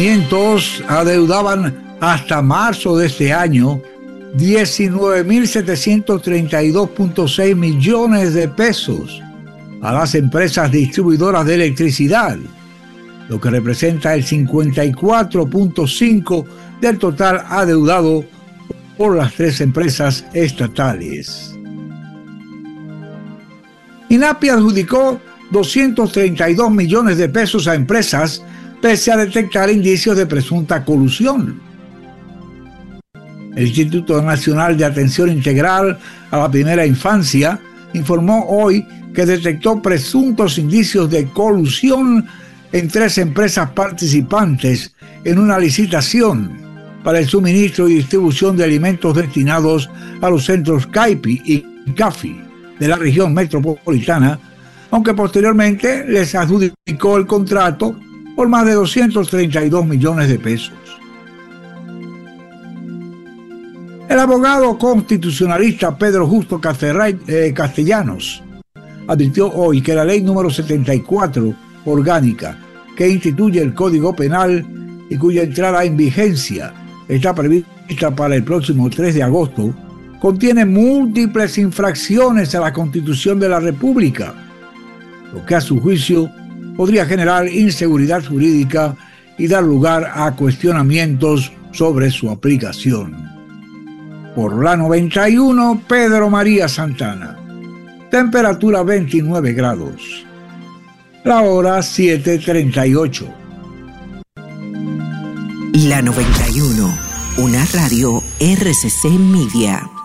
adeudaban hasta marzo de este año 19.732.6 millones de pesos a las empresas distribuidoras de electricidad, lo que representa el 54.5% del total adeudado por las tres empresas estatales. INAPI adjudicó 232 millones de pesos a empresas pese a detectar indicios de presunta colusión. El Instituto Nacional de Atención Integral a la Primera Infancia informó hoy que detectó presuntos indicios de colusión en tres empresas participantes en una licitación para el suministro y distribución de alimentos destinados a los centros CAIPI y CAFI de la región metropolitana, aunque posteriormente les adjudicó el contrato por más de 232 millones de pesos. El abogado constitucionalista Pedro Justo Castellanos advirtió hoy que la ley número 74 orgánica que instituye el Código Penal y cuya entrada en vigencia está prevista para el próximo 3 de agosto, contiene múltiples infracciones a la Constitución de la República, lo que a su juicio podría generar inseguridad jurídica y dar lugar a cuestionamientos sobre su aplicación. Por la 91, Pedro María Santana. Temperatura 29 grados. La hora 7:38. La 91, una radio RCC Media.